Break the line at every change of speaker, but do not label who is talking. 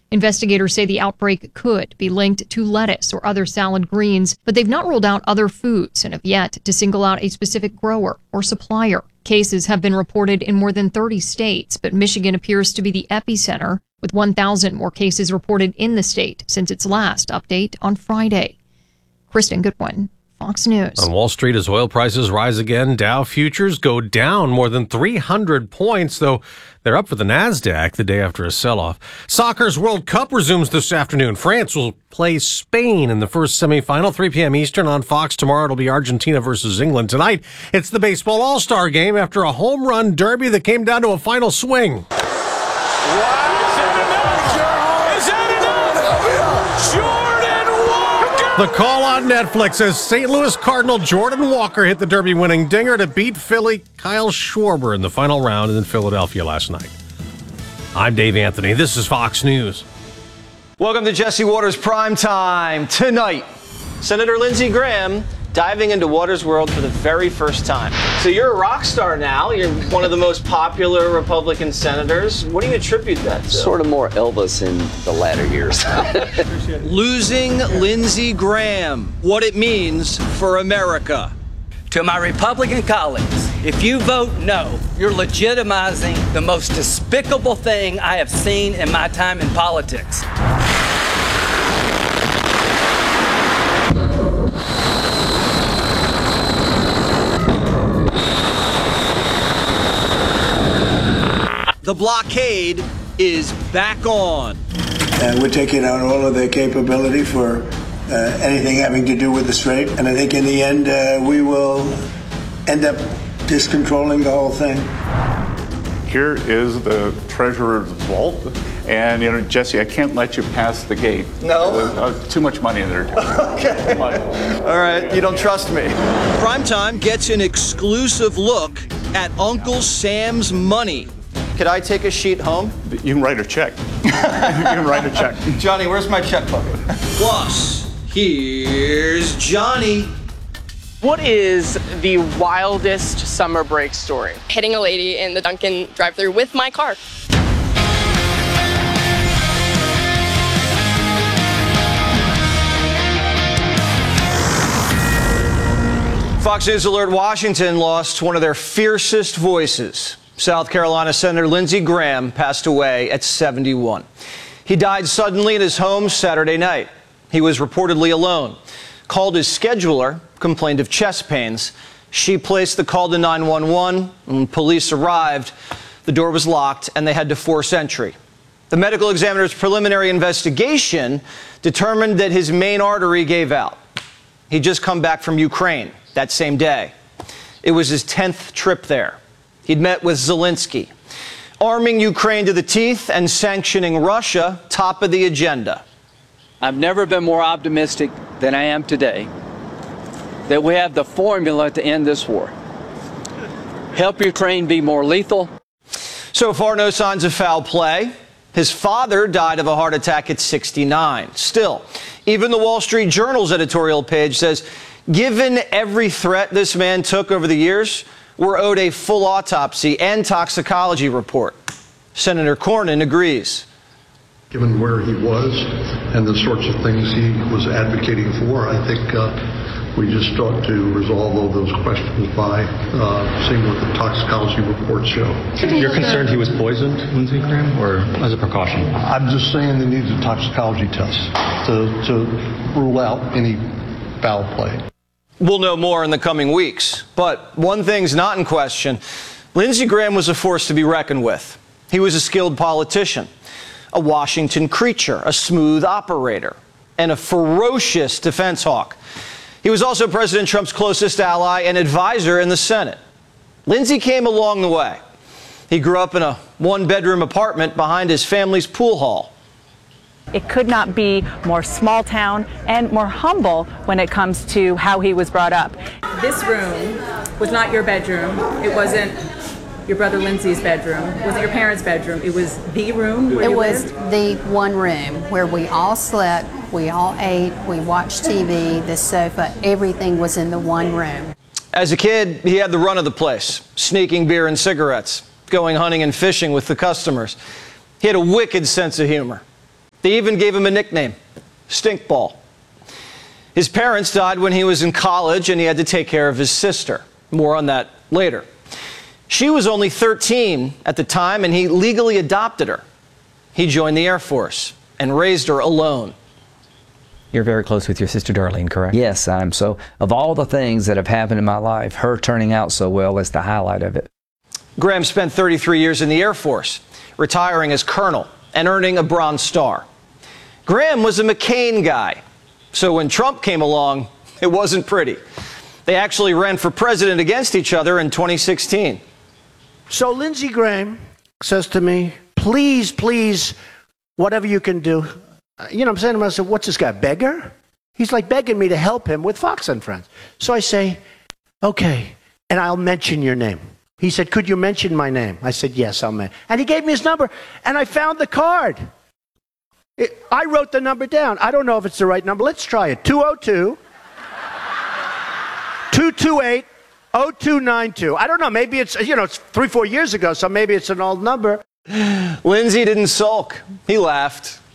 Investigators say the outbreak could be linked to lettuce or other salad greens, but they've not ruled out other foods and have yet to single out a specific grower or supplier. Cases have been reported in more than 30 states, but Michigan appears to be the epicenter, with 1,000 more cases reported in the state since its last update on Friday. Kristen Goodwin, Fox News.
On Wall Street, as oil prices rise again, Dow futures go down more than 300 points, though they're up for the NASDAQ the day after a sell-off. Soccer's World Cup resumes this afternoon. France will play Spain in the first semifinal, 3 p.m. Eastern on Fox. Tomorrow it'll be Argentina versus England. Tonight, it's the baseball all-star game after a home run derby that came down to a final swing.
Wow! Is that enough? Jordan Walker!
The call on Netflix as St. Louis Cardinal Jordan Walker hit the derby-winning dinger to beat Philly Kyle Schwarber in the final round in Philadelphia last night. I'm Dave Anthony. This is Fox News.
Welcome to Jesse Watters Prime Time. Tonight, Senator Lindsey Graham diving into Watters' world for the very first time. So you're a rock star now. You're one of the most popular Republican senators. What do you attribute that to?
Sort of more Elvis in the latter years.
Losing Lindsey Graham, what it means for America.
To my Republican colleagues, if you vote no, you're legitimizing the most despicable thing I have seen in my time in politics.
The blockade is back on.
We're taking out all of their capability for anything having to do with the strait. And I think in the end, we will end up just controlling the whole thing.
Here is the treasurer's vault. And, you know, Jesse, I can't let you pass the gate.
No?
Too much money in there.
Okay. All right, you don't trust me. Primetime gets an exclusive look at Uncle Sam's money. Could I take a sheet home?
You can write a check. You can write a check.
Johnny, where's my checkbook? Plus, here's Johnny.
What is the wildest summer break story?
Hitting a lady in the Dunkin' drive-thru with my car.
Fox News Alert Washington lost one of their fiercest voices. South Carolina Senator Lindsey Graham passed away at 71. He died suddenly in his home Saturday night. He was reportedly alone. Called his scheduler, complained of chest pains. She placed the call to 911. When police arrived, the door was locked and they had to force entry. The medical examiner's preliminary investigation determined that his main artery gave out. He'd just come back from Ukraine that same day. It was his 10th trip there. He'd met with Zelensky. Arming Ukraine to the teeth and sanctioning Russia, top of the agenda.
I've never been more optimistic than I am today that we have the formula to end this war. Help Ukraine be more lethal.
So far, no signs of foul play. His father died of a heart attack at 69. Still, even the Wall Street Journal's editorial page says, given every threat this man took over the years, we're owed a full autopsy and toxicology report. Senator Cornyn agrees.
Given where he was and the sorts of things he was advocating for, I think we just ought to resolve all those questions by seeing what the toxicology reports show.
You're concerned he was poisoned, Lindsey Graham, or as a precaution?
I'm just saying they need a toxicology test to rule out any foul play.
We'll know more in the coming weeks. But one thing's not in question. Lindsey Graham was a force to be reckoned with. He was a skilled politician, a Washington creature, a smooth operator, and a ferocious defense hawk. He was also President Trump's closest ally and advisor in the Senate. Lindsey came a long way. He grew up in a one-bedroom apartment behind his family's pool hall.
It could not be more small town and more humble when it comes to how he was brought up.
This room was not your bedroom. It wasn't your brother Lindsey's bedroom. It wasn't your parents' bedroom. It was the room where
It was the one room where we all slept, we all ate, we watched TV, the sofa, everything was in the one room.
As a kid, he had the run of the place, sneaking beer and cigarettes, going hunting and fishing with the customers. He had a wicked sense of humor. They even gave him a nickname, Stinkball. His parents died when he was in college and he had to take care of his sister. More on that later. She was only 13 at the time and he legally adopted her. He joined the Air Force and raised her alone.
You're very close with your sister Darlene, correct?
Yes, I'm. So of all the things that have happened in my life, her turning out so well is the highlight of it.
Graham spent 33 years in the Air Force, retiring as colonel and earning a Bronze Star. Graham was a McCain guy, so when Trump came along, it wasn't pretty. They actually ran for president against each other in 2016.
So Lindsey Graham says to me, please, please, whatever you can do. You know what I'm saying to myself, what's this guy, beggar? He's like begging me to help him with Fox and Friends. So I say, okay, and I'll mention your name. He said, could you mention my name? I said, yes, I'll mention. And he gave me his number, and I found the card. I wrote the number down. I don't know if it's the right number. Let's try it. 202-228-0292. I don't know. Maybe it's, it's 3-4 years ago, so maybe it's an old number.
Lindsey didn't sulk. He laughed.